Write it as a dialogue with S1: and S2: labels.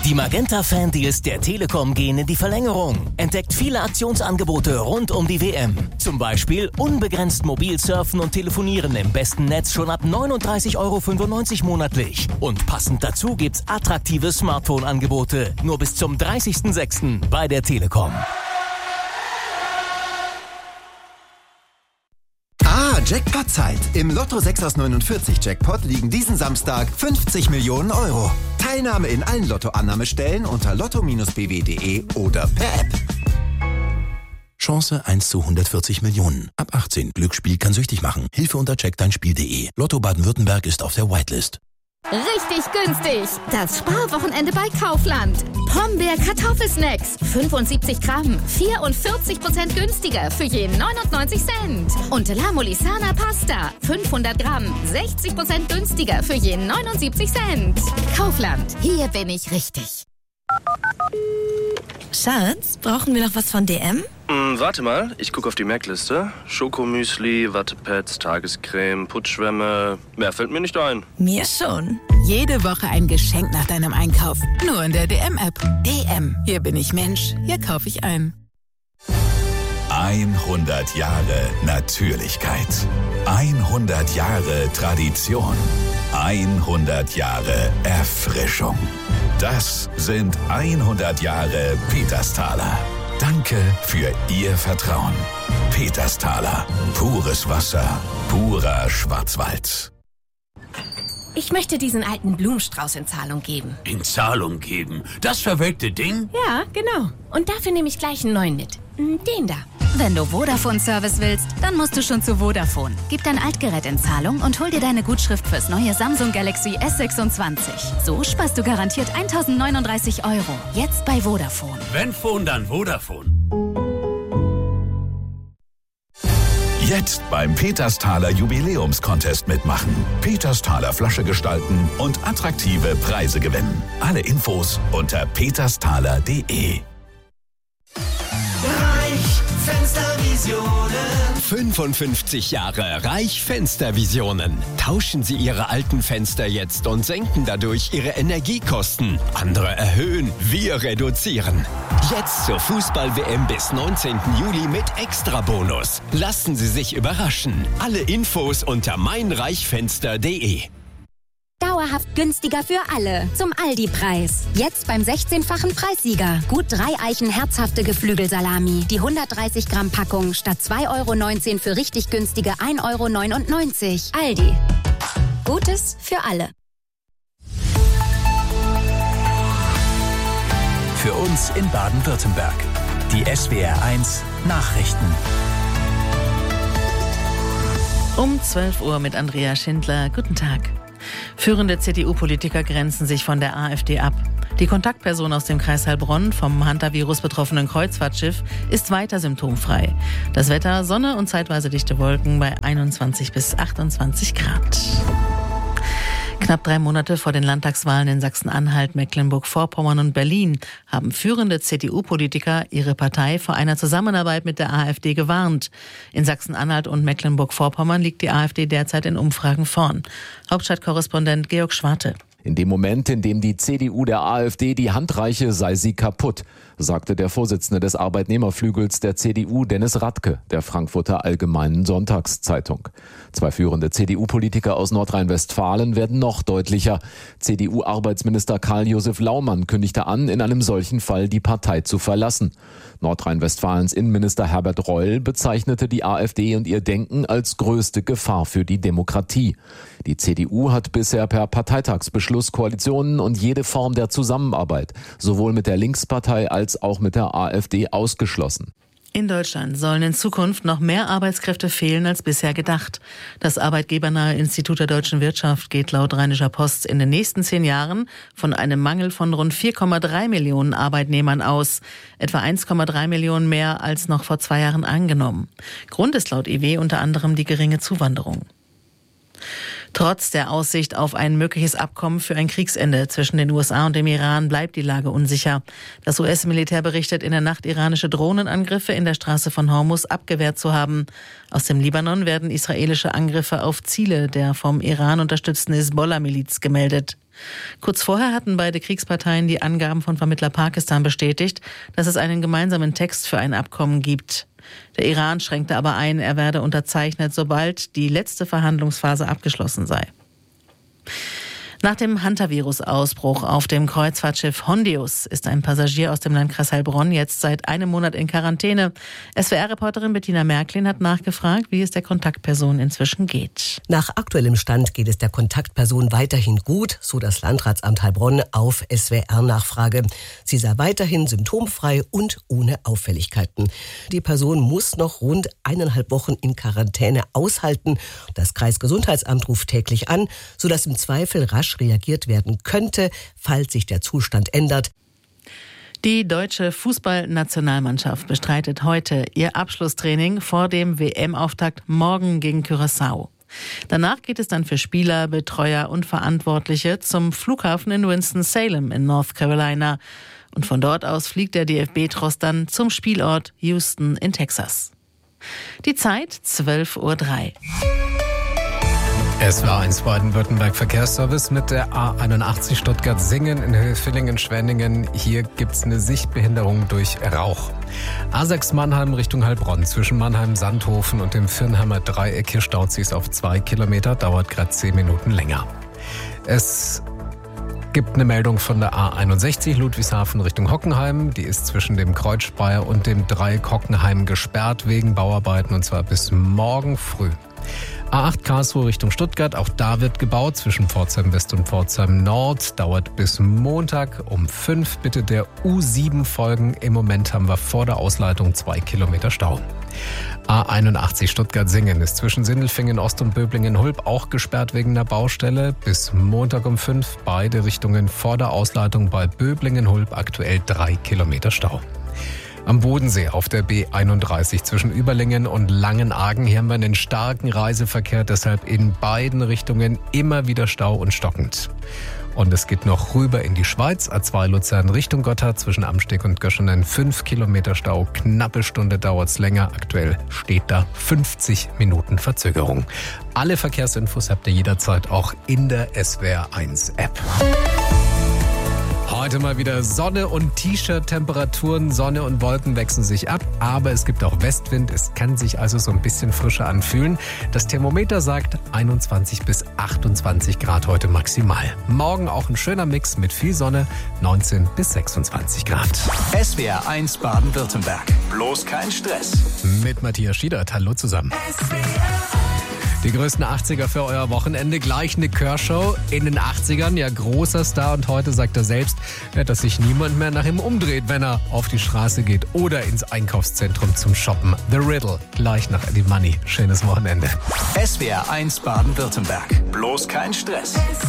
S1: Die Magenta-Fan-Deals der Telekom gehen in die Verlängerung. Entdeckt viele Aktionsangebote rund um die WM. Zum Beispiel unbegrenzt mobil surfen und telefonieren im besten Netz schon ab 39,95 € monatlich. Und passend dazu gibt's attraktive Smartphone-Angebote. Nur bis zum 30.06. bei der Telekom.
S2: Jackpot-Zeit. Im Lotto 6 aus 49 Jackpot liegen diesen Samstag 50 Millionen €. Teilnahme in allen Lotto-Annahmestellen unter lotto-bw.de oder per App.
S3: Chance 1 zu 140 Millionen. Ab 18. Glücksspiel kann süchtig machen. Hilfe unter checkdeinspiel.de. Lotto Baden-Württemberg ist auf der Whitelist.
S4: Richtig günstig. Das Sparwochenende bei Kaufland. Pombeer Kartoffelsnacks. 75 Gramm. 44% günstiger für je 99 Cent. Und La Molisana Pasta. 500 Gramm. 60% günstiger für je 79 Cent. Kaufland. Hier bin ich richtig.
S5: Schatz, brauchen wir noch was von DM?
S6: Warte mal, ich gucke auf die Merkliste. Schokomüsli, Wattepads, Tagescreme, Putzschwämme. Mehr fällt mir nicht ein.
S5: Mir schon.
S7: Jede Woche ein Geschenk nach deinem Einkauf. Nur in der DM-App. DM. Hier bin ich Mensch. Hier kaufe ich ein.
S8: 100 Jahre Natürlichkeit. 100 Jahre Tradition. 100 Jahre Erfrischung. Das sind 100 Jahre Petersthaler. Danke für Ihr Vertrauen. Petersthaler. Pures Wasser. Purer Schwarzwald.
S9: Ich möchte diesen alten Blumenstrauß in Zahlung geben.
S10: In Zahlung geben? Das verwelkte Ding?
S9: Ja, genau. Und dafür nehme ich gleich einen neuen mit. Den da.
S11: Wenn du Vodafone-Service willst, dann musst du schon zu Vodafone. Gib dein Altgerät in Zahlung und hol dir deine Gutschrift fürs neue Samsung Galaxy S26. So sparst du garantiert 1.039 €. Jetzt bei Vodafone.
S10: Wenn Phone, dann Vodafone.
S8: Jetzt beim Petersthaler Jubiläumscontest mitmachen. Petersthaler Flasche gestalten und attraktive Preise gewinnen. Alle Infos unter petersthaler.de.
S12: Reich Fenstervisionen.
S13: 55 Jahre Reich Fenstervisionen. Tauschen Sie Ihre alten Fenster jetzt und senken dadurch Ihre Energiekosten. Andere erhöhen, wir reduzieren. Jetzt zur Fußball-WM bis 19. Juli mit Extrabonus. Lassen Sie sich überraschen. Alle Infos unter meinreichfenster.de.
S11: Dauerhaft günstiger für alle. Zum Aldi-Preis. Jetzt beim 16-fachen Preissieger. Gut 3 Eichen herzhafte Geflügelsalami. Die 130 Gramm Packung statt 2,19 € für richtig günstige 1,99 €. Aldi. Gutes für alle.
S1: Für uns in Baden-Württemberg. Die SWR1 Nachrichten.
S14: Um 12 Uhr mit Andrea Schindler. Guten Tag. Führende CDU-Politiker grenzen sich von der AfD ab. Die Kontaktperson aus dem Kreis Heilbronn vom Hantavirus betroffenen Kreuzfahrtschiff ist weiter symptomfrei. Das Wetter: Sonne und zeitweise dichte Wolken bei 21 bis 28 Grad. Knapp 3 Monate vor den Landtagswahlen in Sachsen-Anhalt, Mecklenburg-Vorpommern und Berlin haben führende CDU-Politiker ihre Partei vor einer Zusammenarbeit mit der AfD gewarnt. In Sachsen-Anhalt und Mecklenburg-Vorpommern liegt die AfD derzeit in Umfragen vorn. Hauptstadtkorrespondent Georg Schwarte.
S15: In dem Moment, in dem die CDU der AfD die Hand reiche, sei sie kaputt, sagte der Vorsitzende des Arbeitnehmerflügels der CDU, Dennis Radke, der Frankfurter Allgemeinen Sonntagszeitung. 2 führende CDU-Politiker aus Nordrhein-Westfalen werden noch deutlicher. CDU-Arbeitsminister Karl-Josef Laumann kündigte an, in einem solchen Fall die Partei zu verlassen. Nordrhein-Westfalens Innenminister Herbert Reul bezeichnete die AfD und ihr Denken als größte Gefahr für die Demokratie. Die CDU hat bisher per Parteitagsbeschluss Koalitionen und jede Form der Zusammenarbeit, sowohl mit der Linkspartei als auch mit der AfD, ausgeschlossen.
S14: In Deutschland sollen in Zukunft noch mehr Arbeitskräfte fehlen als bisher gedacht. Das arbeitgebernahe Institut der deutschen Wirtschaft geht laut Rheinischer Post in den nächsten 10 Jahren von einem Mangel von rund 4,3 Millionen Arbeitnehmern aus. Etwa 1,3 Millionen mehr als noch vor 2 Jahren angenommen. Grund ist laut IW unter anderem die geringe Zuwanderung. Trotz der Aussicht auf ein mögliches Abkommen für ein Kriegsende zwischen den USA und dem Iran bleibt die Lage unsicher. Das US-Militär berichtet, in der Nacht iranische Drohnenangriffe in der Straße von Hormuz abgewehrt zu haben. Aus dem Libanon werden israelische Angriffe auf Ziele der vom Iran unterstützten Hisbollah-Miliz gemeldet. Kurz vorher hatten beide Kriegsparteien die Angaben von Vermittler Pakistan bestätigt, dass es einen gemeinsamen Text für ein Abkommen gibt. Der Iran schränkte aber ein, er werde unterzeichnet, sobald die letzte Verhandlungsphase abgeschlossen sei. Nach dem Hantavirus-Ausbruch auf dem Kreuzfahrtschiff Hondius ist ein Passagier aus dem Landkreis Heilbronn jetzt seit einem Monat in Quarantäne. SWR-Reporterin Bettina Märklin hat nachgefragt, wie es der Kontaktperson inzwischen geht.
S16: Nach aktuellem Stand geht es der Kontaktperson weiterhin gut, so das Landratsamt Heilbronn auf SWR-Nachfrage. Sie sei weiterhin symptomfrei und ohne Auffälligkeiten. Die Person muss noch rund 1,5 Wochen in Quarantäne aushalten. Das Kreisgesundheitsamt ruft täglich an, sodass im Zweifel rasch reagiert werden könnte, falls sich der Zustand ändert.
S14: Die deutsche Fußballnationalmannschaft bestreitet heute ihr Abschlusstraining vor dem WM-Auftakt morgen gegen Curaçao. Danach geht es dann für Spieler, Betreuer und Verantwortliche zum Flughafen in Winston-Salem in North Carolina. Und von dort aus fliegt der DFB-Tross dann zum Spielort Houston in Texas. Die Zeit 12:03 Uhr.
S17: SWR1 Baden-Württemberg Verkehrsservice mit der A81 Stuttgart-Singen in Höhe Villingen-Schwenningen. Hier gibt's eine Sichtbehinderung durch Rauch. A6 Mannheim Richtung Heilbronn. Zwischen Mannheim-Sandhofen und dem Firnheimer Dreieck. Hier staut sich's auf 2 Kilometer, dauert gerade 10 Minuten länger. Es gibt eine Meldung von der A61 Ludwigshafen Richtung Hockenheim. Die ist zwischen dem Kreuzspeier und dem Dreieck Hockenheim gesperrt wegen Bauarbeiten, und zwar bis morgen früh. A8 Karlsruhe Richtung Stuttgart, auch da wird gebaut zwischen Pforzheim West und Pforzheim Nord, dauert bis Montag um 5. Bitte der U7 folgen. Im Moment haben wir vor der Ausleitung 2 Kilometer Stau. A81 Stuttgart-Singen ist zwischen Sindelfingen Ost und Böblingen-Hulb auch gesperrt wegen der Baustelle. Bis Montag um 5 beide Richtungen vor der Ausleitung bei Böblingen-Hulb aktuell 3 Kilometer Stau. Am Bodensee auf der B31 zwischen Überlingen und Langenargen. Hier haben wir einen starken Reiseverkehr, deshalb in beiden Richtungen immer wieder Stau und stockend. Und es geht noch rüber in die Schweiz. A2 Luzern Richtung Gotthard zwischen Amsteg und Göschenen 5 Kilometer Stau. Knappe Stunde dauert es länger. Aktuell steht da 50 Minuten Verzögerung. Alle Verkehrsinfos habt ihr jederzeit auch in der SWR1 App. Heute mal wieder Sonne und T-Shirt-Temperaturen. Sonne und Wolken wechseln sich ab, aber es gibt auch Westwind. Es kann sich also so ein bisschen frischer anfühlen. Das Thermometer sagt 21 bis 28 Grad heute maximal. Morgen auch ein schöner Mix mit viel Sonne, 19 bis 26 Grad.
S8: SWR1 Baden-Württemberg. Bloß kein Stress.
S17: Mit Matthias Schiedert. Hallo zusammen. Die größten 80er für euer Wochenende. Gleich eine Kershaw in den 80ern. Ja, großer Star. Und heute sagt er selbst, dass sich niemand mehr nach ihm umdreht, wenn er auf die Straße geht oder ins Einkaufszentrum zum Shoppen. The Riddle. Gleich nach Eddie Money. Schönes Wochenende.
S8: SWR1 Baden-Württemberg. Bloß kein Stress.